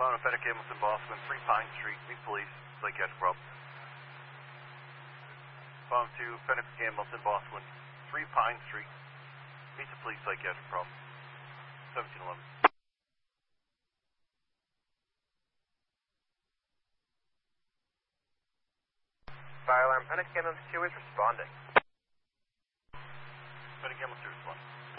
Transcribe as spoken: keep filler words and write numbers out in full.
Phone Fennec Hamilton, Boston, three Pine Street, meet police, psychiatric problem. Phone two Fennec Hamilton, Boston, three Pine Street, meet the police, psychiatric problem. seventeen eleven. Fire alarm, Fennec Hamilton two is responding. Fennec Hamilton two, respond.